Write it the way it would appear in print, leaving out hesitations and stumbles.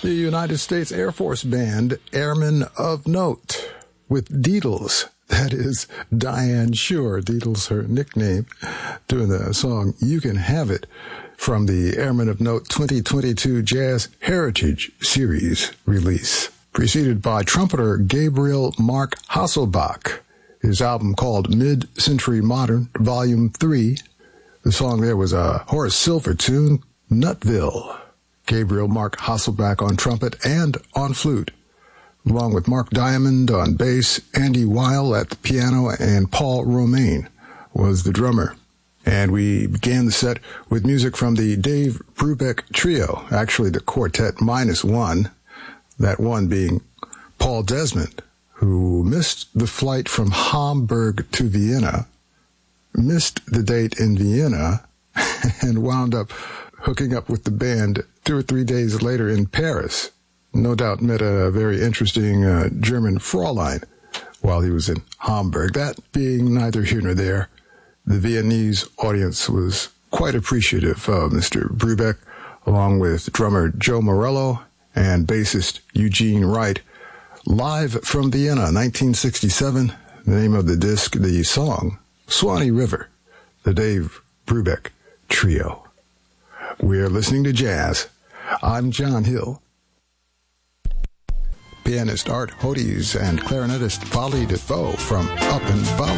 The United States Air Force Band, Airmen of Note, with Deedles. That is Diane Shore. Deedles, her nickname, doing the song You Can Have It from the Airmen of Note 2022 Jazz Heritage Series release, preceded by trumpeter Gabriel Mark Hasselbach. His album called Mid-Century Modern, Volume 3. The song there was a Horace Silver tune, Nutville. Gabriel Mark Hasselbach on trumpet and on flute, along with Mark Diamond on bass, Andy Weil at the piano, and Paul Romaine was the drummer. And we began the set with music from the Dave Brubeck Trio, actually the quartet minus one, that one being Paul Desmond, who missed the flight from Hamburg to Vienna, missed the date in Vienna, and wound up hooking up with the band 2 or 3 days later in Paris. No doubt met a very interesting German Fräulein while he was in Hamburg. That being neither here nor there, the Viennese audience was quite appreciative of Mr. Brubeck, along with drummer Joe Morello and bassist Eugene Wright. Live from Vienna, 1967, the name of the disc, the song, Swanee River, the Dave Brubeck Trio. We're listening to jazz. I'm John Hill. Pianist Art Hodes and clarinetist Polly DeFoe from Up in Bali.